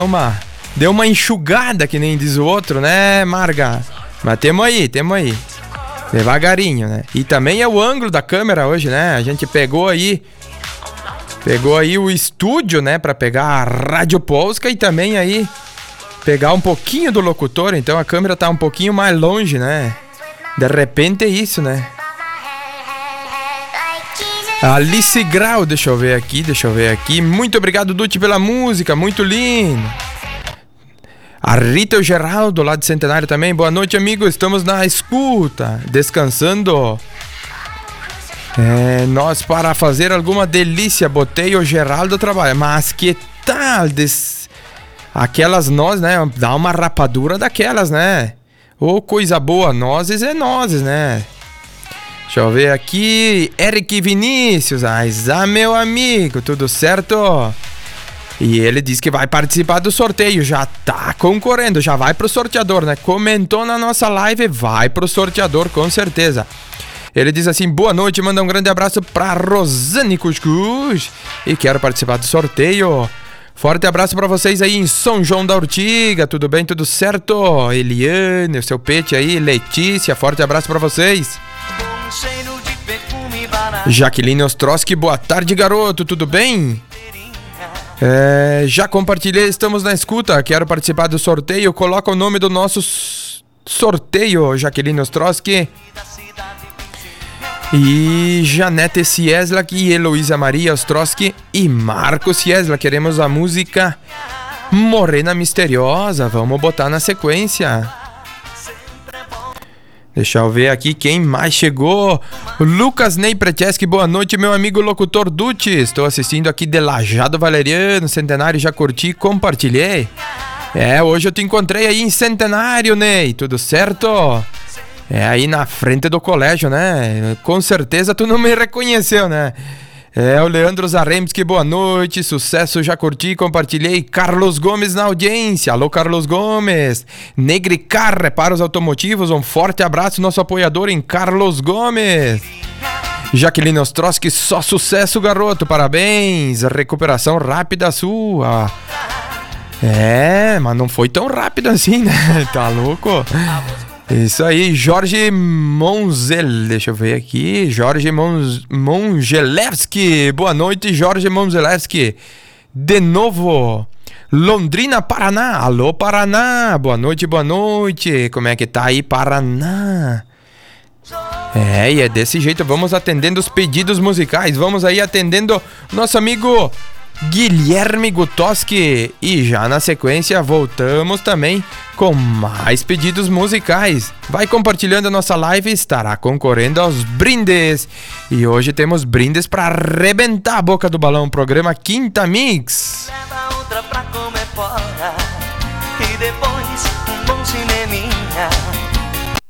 Deu uma enxugada, que nem diz o outro, né, Marga? Mas tamo aí. Devagarinho, né? E também é o ângulo da câmera hoje, né? A gente pegou aí o estúdio, né? Pra pegar a Rádio Polska e também aí pegar um pouquinho do locutor. Então a câmera tá um pouquinho mais longe, né? De repente é isso, né? Alice Grau, deixa eu ver aqui. Muito obrigado, Dutti, pela música, muito lindo. A Rita e o Geraldo, lá de Centenário também. Boa noite, amigos. Estamos na escuta, descansando. Nós, para fazer alguma delícia, botei o Geraldo a trabalhar. Mas que tal? Aquelas nozes, né? Dá uma rapadura daquelas, né? Ô, coisa boa. Nozes é nozes, né? Deixa eu ver aqui. Eric Vinícius. Meu amigo, tudo certo? E ele disse que vai participar do sorteio, já tá concorrendo, já vai pro sorteador, né? Comentou na nossa live, vai pro sorteador, com certeza. Ele diz assim, boa noite, manda um grande abraço pra Rosane Cuscuz e quero participar do sorteio. Forte abraço pra vocês aí em São João da Ortiga, tudo bem, tudo certo? Eliane, o seu pet aí, Letícia, forte abraço pra vocês. Jaqueline Ostroski, boa tarde, garoto, tudo bem? Já compartilhei, estamos na escuta, quero participar do sorteio, coloca o nome do nosso sorteio, Jaqueline Ostroski e Janete Cieslak e Heloísa Maria Ostroski e Marcos Cieslak. Queremos a música Morena Misteriosa, vamos botar na sequência. Deixa eu ver aqui quem mais chegou. Lucas Ney Precheski, boa noite, meu amigo locutor Dutti. Estou assistindo aqui de Lajado Valeriano, Centenário, já curti, compartilhei. Hoje eu te encontrei aí em Centenário, Ney, tudo certo? Aí na frente do colégio, né? Com certeza tu não me reconheceu, né? O Leandro Zaremski, boa noite, sucesso, já curti, compartilhei. Carlos Gomes na audiência, alô Carlos Gomes. Negricar Reparos Automotivos, um forte abraço, nosso apoiador em Carlos Gomes. Jaqueline Ostroski, só sucesso, garoto, parabéns, recuperação rápida sua. Mas não foi tão rápido assim, né? Tá louco? Isso aí, Jorge Monzel, deixa eu ver aqui, Jorge Mongelewski, boa noite, Jorge Mongelewski, de novo, Londrina, Paraná, alô Paraná, boa noite, como é que tá aí, Paraná? E é desse jeito, vamos atendendo os pedidos musicais, vamos aí atendendo nosso amigo Guilherme Gutoski e já na sequência voltamos também com mais pedidos musicais. Vai compartilhando a nossa live e estará concorrendo aos brindes. E hoje temos brindes para arrebentar a boca do balão, programa Quinta Mix. Leva outra pra comer fora e depois um bom cineminha.